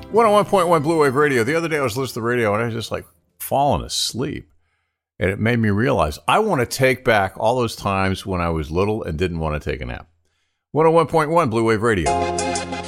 101.1 Blue Wave Radio. The other day I was listening to the radio and I was just like falling asleep. And it made me realize I want to take back all those times when I was little and didn't want to take a nap. 101.1 Blue Wave Radio.